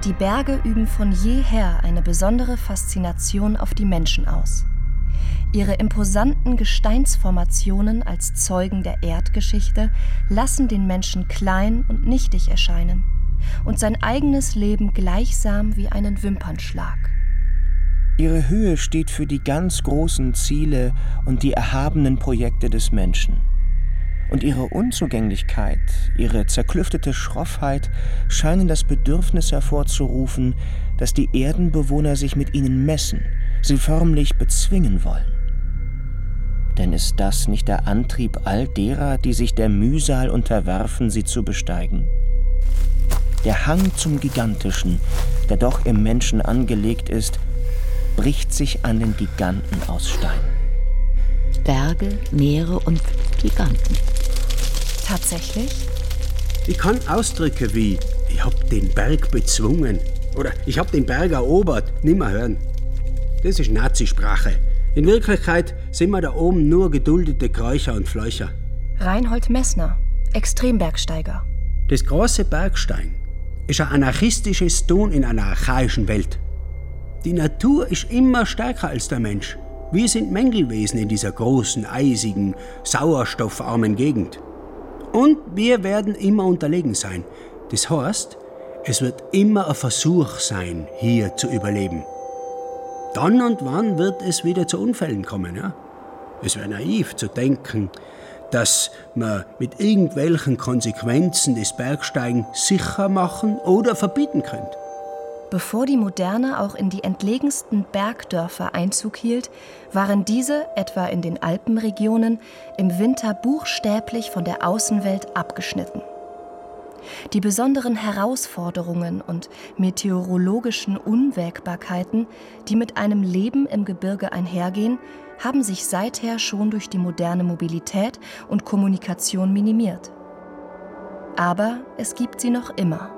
Die Berge üben von jeher eine besondere Faszination auf die Menschen aus. Ihre imposanten Gesteinsformationen als Zeugen der Erdgeschichte lassen den Menschen klein und nichtig erscheinen und sein eigenes Leben gleichsam wie einen Wimpernschlag. Ihre Höhe steht für die ganz großen Ziele und die erhabenen Projekte des Menschen. Und ihre Unzugänglichkeit, ihre zerklüftete Schroffheit scheinen das Bedürfnis hervorzurufen, dass die Erdenbewohner sich mit ihnen messen, sie förmlich bezwingen wollen. Denn ist das nicht der Antrieb all derer, die sich der Mühsal unterwerfen, sie zu besteigen? Der Hang zum Gigantischen, der doch im Menschen angelegt ist, bricht sich an den Giganten aus Stein. Berge, Meere und Giganten. Tatsächlich? Ich kann Ausdrücke wie „ich hab den Berg bezwungen" oder „ich hab den Berg erobert" nimmer hören. Das ist Nazisprache. In Wirklichkeit sind wir da oben nur geduldete Kräucher und Fleucher. Reinhold Messner, Extrembergsteiger. Das große Bergsteigen ist ein anarchistisches Tun in einer archaischen Welt. Die Natur ist immer stärker als der Mensch. Wir sind Mängelwesen in dieser großen, eisigen, sauerstoffarmen Gegend. Und wir werden immer unterlegen sein. Das heißt, es wird immer ein Versuch sein, hier zu überleben. Dann und wann wird es wieder zu Unfällen kommen. Ja? Es wäre naiv zu denken, dass man mit irgendwelchen Konsequenzen das Bergsteigen sicher machen oder verbieten könnte. Bevor die Moderne auch in die entlegensten Bergdörfer Einzug hielt, waren diese, etwa in den Alpenregionen, im Winter buchstäblich von der Außenwelt abgeschnitten. Die besonderen Herausforderungen und meteorologischen Unwägbarkeiten, die mit einem Leben im Gebirge einhergehen, haben sich seither schon durch die moderne Mobilität und Kommunikation minimiert. Aber es gibt sie noch immer.